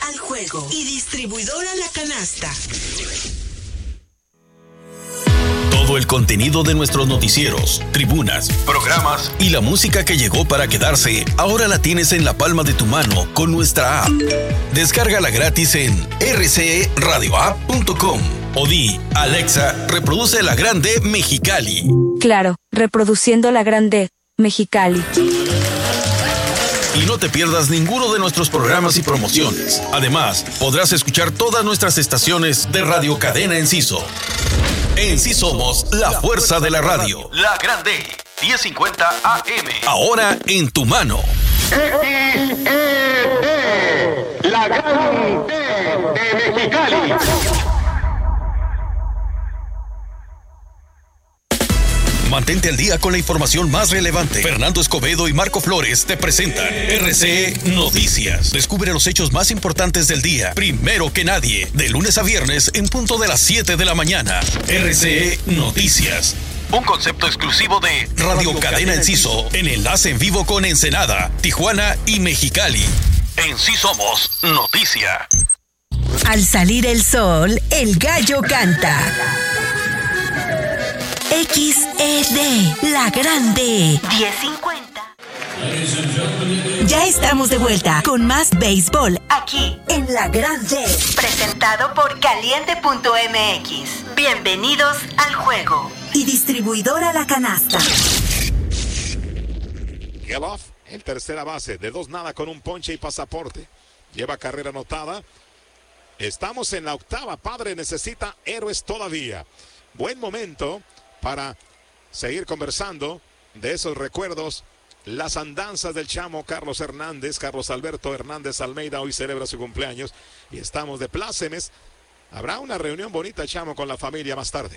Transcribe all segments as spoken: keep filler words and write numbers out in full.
al juego y distribuidora La Canasta. Todo el contenido de nuestros noticieros, tribunas, programas y la música que llegó para quedarse, ahora la tienes en la palma de tu mano con nuestra app. Descárgala gratis en erre ce e radio app punto com o di, Alexa, reproduce La Grande Mexicali. Claro, reproduciendo La Grande Mexicali. Y no te pierdas ninguno de nuestros programas y promociones. Además, podrás escuchar todas nuestras estaciones de Radio Cadena Enciso. En sí somos la fuerza de la radio. La Grande, diez cincuenta A M. Ahora en tu mano. X E D, La Grande de Mexicali. Mantente al día con la información más relevante. Fernando Escobedo y Marco Flores te presentan erre ce e Noticias. Descubre los hechos más importantes del día, primero que nadie, de lunes a viernes en punto de las siete de la mañana. erre ce e Noticias. Un concepto exclusivo de Radio, Radio Cadena Enciso, en enlace en vivo con Ensenada, Tijuana y Mexicali. En sí somos noticia. Al salir el sol, el gallo canta. X E D, La Grande, diez cincuenta. Ya estamos de vuelta con más béisbol aquí en La Grande. Presentado por caliente punto eme equis. Bienvenidos al juego. Y distribuidora La Canasta. Gelof, el tercera base, de dos nada con un ponche y pasaporte. Lleva carrera anotada. Estamos en la octava. Padre necesita héroes todavía. Buen momento para seguir conversando de esos recuerdos, las andanzas del chamo Carlos Hernández. Carlos Alberto Hernández Almeida hoy celebra su cumpleaños y estamos de plácemes. Habrá una reunión bonita, chamo, con la familia más tarde.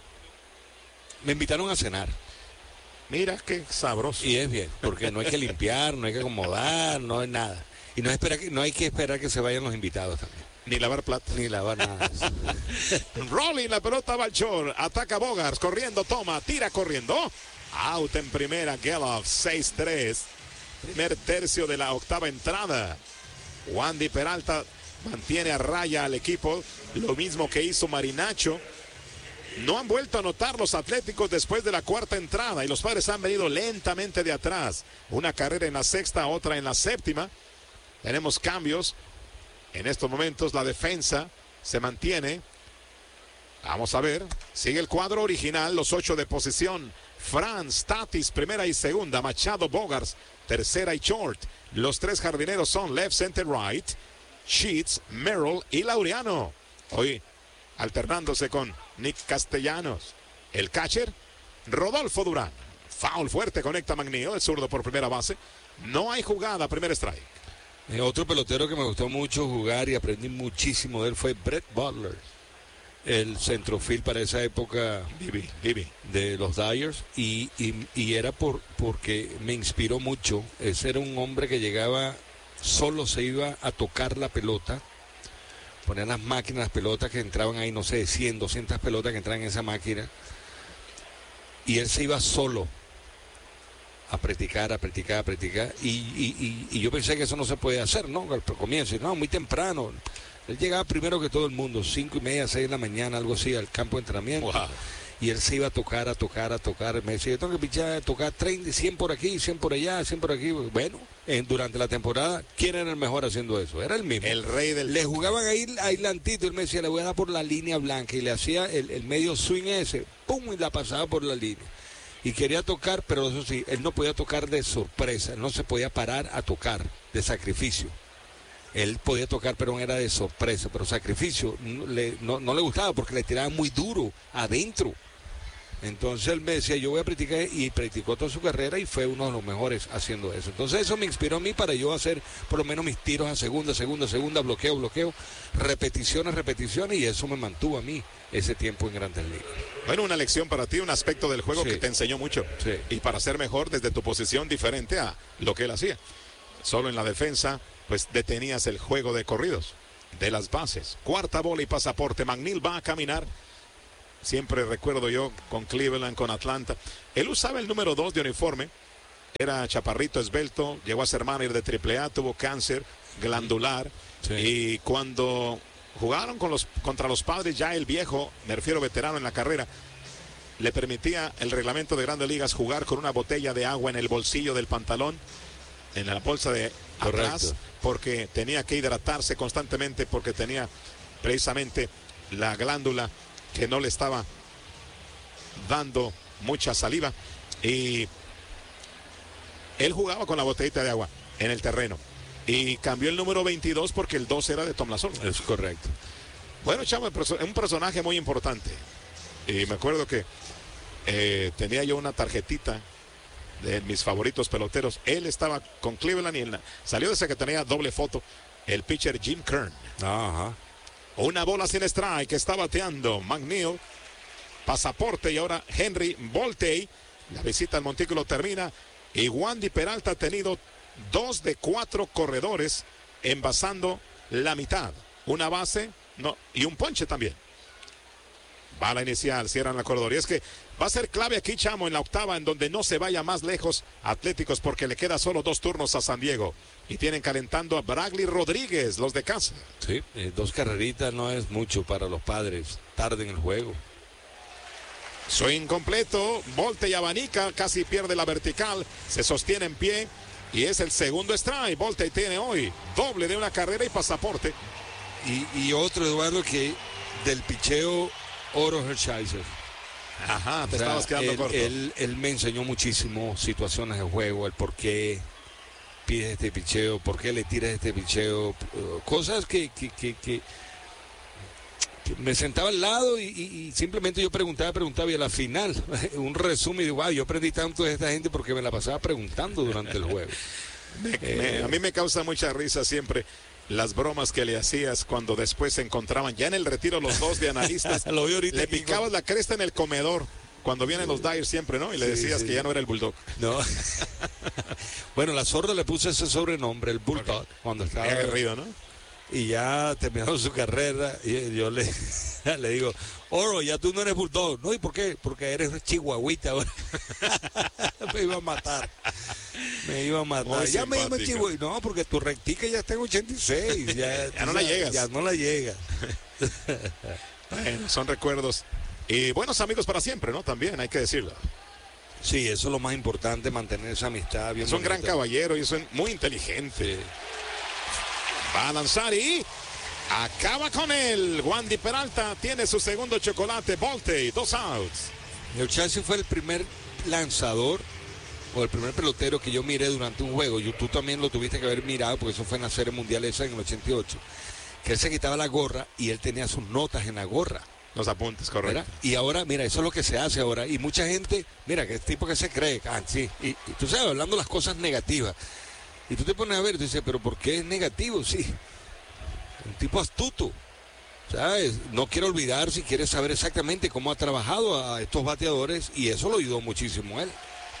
Me invitaron a cenar. Mira qué sabroso. Y es bien, porque no hay que limpiar, no hay que acomodar, no hay nada. Y no, espera que, no hay que esperar que se vayan los invitados también. Ni lavar platos. Ni lavar nada. Rolling, la pelota va al short. Ataca Bogars, corriendo, toma, tira corriendo. Out en primera, Gelof, seis tres. Primer tercio de la octava entrada. Wandy Peralta mantiene a raya al equipo. Lo mismo que hizo Marinacho. No han vuelto a anotar los Atléticos después de la cuarta entrada. Y los Padres han venido lentamente de atrás. Una carrera en la sexta, otra en la séptima. Tenemos cambios. En estos momentos la defensa se mantiene. Vamos a ver. Sigue el cuadro original. Los ocho de posición. Franz, Tatis, primera y segunda. Machado, Bogars, tercera y short. Los tres jardineros son left, center, right. Sheets, Merrill y Laureano. Hoy alternándose con Nick Castellanos. El catcher, Rodolfo Durán. Foul fuerte, conecta McNeil, el zurdo por primera base. No hay jugada, primer strike. Eh, otro pelotero que me gustó mucho jugar y aprendí muchísimo de él fue Brett Butler, el centrofield para esa época Bibi, Bibi. de los Dyers, y, y, y era por porque me inspiró mucho. Ese era un hombre que llegaba, solo se iba a tocar la pelota, ponían las máquinas, las pelotas que entraban ahí, no sé, cien, doscientas pelotas que entraban en esa máquina, y él se iba solo a practicar, a practicar, a practicar, y, y, y, y yo pensé que eso no se puede hacer, ¿no? Al comienzo, no, muy temprano. Él llegaba primero que todo el mundo, cinco y media, seis de la mañana, algo así, al campo de entrenamiento. Wow. Y él se iba a tocar, a tocar, a tocar. Me decía, yo tengo que pichar, tocar treinta, cien por aquí, cien por allá, cien por aquí. Bueno, en, durante la temporada, ¿quién era el mejor haciendo eso? Era el mismo. El rey del... Le jugaban ahí aislantito, él me decía, le voy a dar por la línea blanca. Y le hacía el, el medio swing ese, pum, y la pasaba por la línea. Y quería tocar, pero eso sí, él no podía tocar de sorpresa, él no se podía parar a tocar de sacrificio. Él podía tocar, pero era de sorpresa, pero sacrificio no le, no, no le gustaba porque le tiraba muy duro adentro. Entonces él me decía, yo voy a practicar, y practicó toda su carrera y fue uno de los mejores haciendo eso. Entonces eso me inspiró a mí para yo hacer por lo menos mis tiros a segunda, segunda, segunda, bloqueo, bloqueo, repeticiones, repeticiones, y eso me mantuvo a mí ese tiempo en Grandes Ligas. Bueno, una lección para ti, un aspecto del juego Sí. que te enseñó mucho. Sí. Y para ser mejor desde tu posición diferente a lo que él hacía. Solo en la defensa, pues detenías el juego de corridos, de las bases. Cuarta bola y pasaporte. McNeil va a caminar. Siempre recuerdo yo con Cleveland, con Atlanta. Él usaba el número dos de uniforme. Era chaparrito, esbelto. Llegó a ser manager de triple A, tuvo cáncer. glandular. Sí. Y cuando jugaron con los, contra los Padres, ya el viejo, me refiero veterano en la carrera, le permitía el reglamento de Grandes Ligas jugar con una botella de agua en el bolsillo del pantalón, en la bolsa de Correcto. atrás, porque tenía que hidratarse constantemente, porque tenía precisamente la glándula que no le estaba dando mucha saliva, y él jugaba con la botellita de agua en el terreno y cambió el número veintidós porque el dos era de Tom Lasorda. Es correcto. Bueno, chamo, un personaje muy importante, y me acuerdo que eh, tenía yo una tarjetita de mis favoritos peloteros. Él estaba con Cleveland y él salió de esa que tenía doble foto, el pitcher Jim Kern. Ajá. Una bola sin strike que está bateando McNeil, pasaporte, y ahora Henry Voltey. La visita al montículo termina y Wandy Peralta ha tenido dos de cuatro corredores envasando la mitad, una base no, y un ponche también. Bala inicial, cierran la corredor, y es que va a ser clave aquí, chamo, en la octava, en donde no se vaya más lejos Atléticos, porque le queda solo dos turnos a San Diego y tienen calentando a Bradley Rodríguez, los de casa. Sí, eh, dos carreritas no es mucho para los Padres, tarde en el juego. Swing completo, Volte y abanica, casi pierde la vertical, se sostiene en pie y es el segundo strike. Volte tiene hoy doble de una carrera y pasaporte. Y, y otro, Eduardo, que del picheo Oro Hershiser. Ajá, te o sea, estabas quedando él, corto. Él, él me enseñó muchísimo situaciones de juego, el por qué pides este picheo, por qué le tiras este picheo, uh, cosas que, que, que, que, que me sentaba al lado y, y, y simplemente yo preguntaba, preguntaba y a la final, un resumen y digo, wow, yo aprendí tanto de esta gente porque me la pasaba preguntando durante el juego. me, eh, me, a mí me causa mucha risa siempre las bromas que le hacías cuando después se encontraban ya en el retiro los dos de analistas. Lo vi ahorita le aquí picabas con... la cresta en el comedor cuando vienen los Dyers siempre, ¿no? Y le decías sí, sí. que ya no era el Bulldog. No. Bueno, la Sorda le puso ese sobrenombre, el Bulldog, okay. cuando estaba aguerrido, ¿no? Y ya terminando su carrera, y yo le, le digo, Oro, ya tú no eres Bulldog. No, ¿y por qué? Porque eres chihuahuita ahora. Me iba a matar. Me iba a matar. Muy ya simpático. me llamo chihuahua. No, porque tu rectica ya está en ochenta y seis. Ya, ya no la llegas. Ya no la llega. Bueno, son recuerdos. Y buenos amigos para siempre, ¿no? También hay que decirlo. Sí, eso es lo más importante, mantener esa amistad. Bien es un gran caballero y es muy inteligente. Sí. Va a lanzar y acaba con él. Wandy Peralta tiene su segundo chocolate. Volte, dos outs. El Chelsea fue el primer lanzador o el primer pelotero que yo miré durante un juego. Y tú también lo tuviste que haber mirado porque eso fue en la Serie Mundial esa en el ochenta y ocho. Que él se quitaba la gorra y él tenía sus notas en la gorra. Los apuntes, correcto. ¿Verdad? Y ahora, mira, eso es lo que se hace ahora. Y mucha gente, mira, que es tipo que se cree. Ah, sí. Y, y tú sabes, hablando las cosas negativas. Y tú te pones a ver y tú dices, pero ¿por qué es negativo? Sí, un tipo astuto, ¿sabes? No quiero olvidar si quieres saber exactamente cómo ha trabajado a estos bateadores y eso lo ayudó muchísimo a él.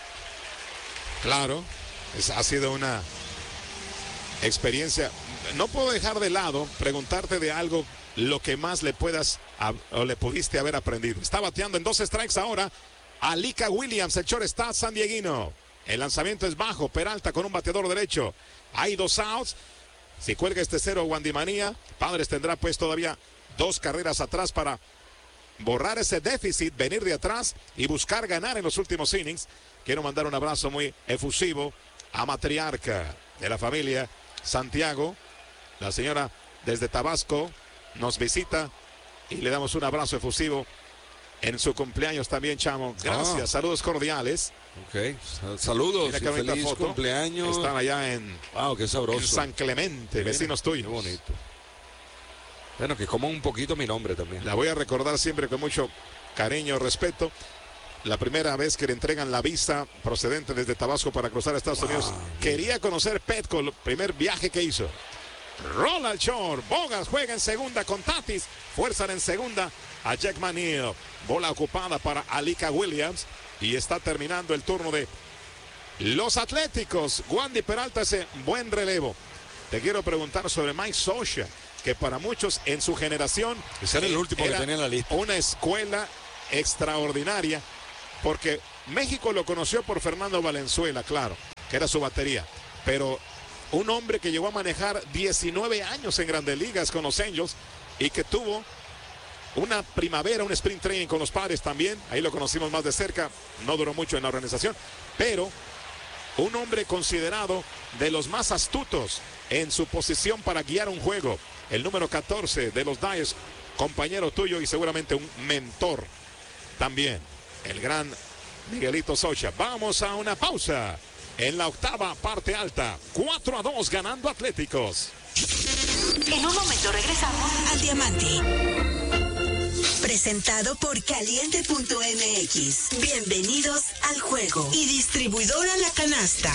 Claro, es, ha sido una experiencia. No puedo dejar de lado preguntarte de algo, lo que más le puedas a, o le pudiste haber aprendido. Está bateando en dos strikes ahora Alika Williams, el shortstop sandieguino. El lanzamiento es bajo, Peralta con un bateador derecho. Hay dos outs. Si cuelga este cero, Wandy Manía, Padres tendrá pues todavía dos carreras atrás para borrar ese déficit, venir de atrás y buscar ganar en los últimos innings. Quiero mandar un abrazo muy efusivo a matriarca de la familia, Santiago. La señora desde Tabasco nos visita y le damos un abrazo efusivo en su cumpleaños también, chamo. Gracias, ah. saludos cordiales. Ok, saludos, y feliz foto. Cumpleaños. Están allá en, wow, qué sabroso. en San Clemente, mira, vecinos tuyos. Qué bonito. Bueno, que como un poquito mi nombre también. La voy a recordar siempre con mucho cariño, respeto. La primera vez que le entregan la visa procedente desde Tabasco para cruzar a Estados wow, Unidos. Bien. Quería conocer Petco, el primer viaje que hizo. Rola el short, Bogas juega en segunda con Tatis. Fuerzan en segunda a Jack McNeil. Bola ocupada para Alika Williams. Y está terminando el turno de los Atléticos. Wandy Peralta ese buen relevo. Te quiero preguntar sobre Mike Scioscia, que para muchos en su generación ese era el último era que tenía en la lista. Una escuela extraordinaria, porque México lo conoció por Fernando Valenzuela, claro, que era su batería, pero un hombre que llegó a manejar diecinueve años en Grandes Ligas con los Angels y que tuvo una primavera, un sprint training con los Padres también. Ahí lo conocimos más de cerca. No duró mucho en la organización, pero un hombre considerado de los más astutos en su posición para guiar un juego. El número catorce de los Dyers, compañero tuyo y seguramente un mentor también, el gran Miguelito Socha. Vamos a una pausa en la octava parte alta. cuatro a dos ganando Atléticos. En un momento regresamos al Diamante. Presentado por Caliente punto M X. Bienvenidos al juego. Y distribuidora La Canasta.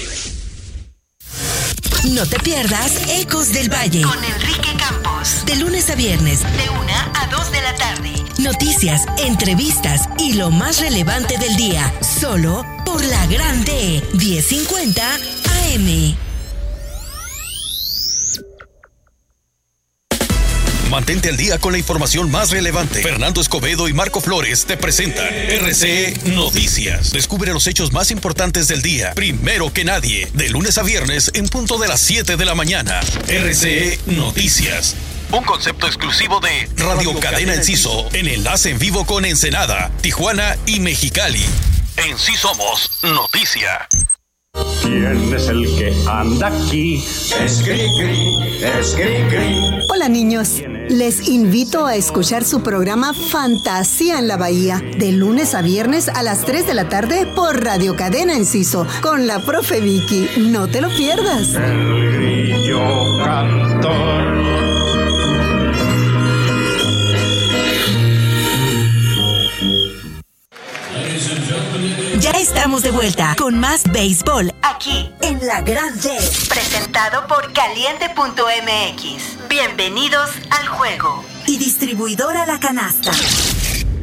No te pierdas Ecos del Valle con Enrique Campos. De lunes a viernes, de una a dos de la tarde. Noticias, entrevistas y lo más relevante del día. Solo por La Grande, diez cincuenta A M. Mantente al día con la información más relevante. Fernando Escobedo y Marco Flores te presentan R C E Noticias. Descubre los hechos más importantes del día, primero que nadie, de lunes a viernes en punto de las siete de la mañana. R C E Noticias. Un concepto exclusivo de Radio Cadena Enciso, en enlace en vivo con Ensenada, Tijuana y Mexicali. En Sí Somos Noticia. ¿Quién es el que anda aquí? Es Cricri, es Cricri. Hola niños, les invito a escuchar su programa Fantasía en la Bahía, de lunes a viernes a las tres de la tarde por Radio Cadena Enciso, con la profe Vicky. No te lo pierdas. El grillo cantor. Ya estamos de vuelta con más béisbol aquí en La Grande. Presentado por Caliente punto M X. Bienvenidos al juego. Y distribuidora La Canasta.